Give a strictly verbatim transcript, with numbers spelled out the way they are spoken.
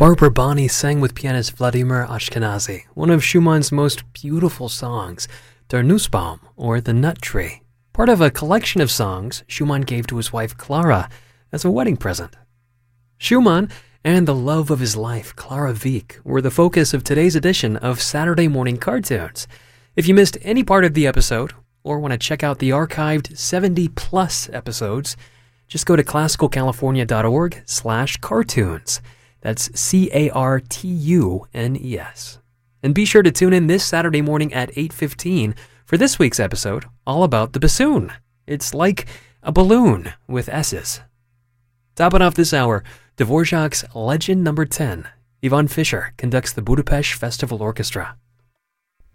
Barbara Bonney sang with pianist Vladimir Ashkenazy, one of Schumann's most beautiful songs, Der Nussbaum, or The Nut Tree, part of a collection of songs Schumann gave to his wife Clara as a wedding present. Schumann and the love of his life, Clara Wieck, were the focus of today's edition of Saturday Morning Cartoons. If you missed any part of the episode, or want to check out the archived seventy plus episodes, just go to classicalcalifornia.org slash cartoons. That's C A R T U N E S. And be sure to tune in this Saturday morning at eight fifteen for this week's episode all about the bassoon. It's like a balloon with S's. Topping off this hour, Dvorak's Legend Number ten. Ivan Fischer conducts the Budapest Festival Orchestra.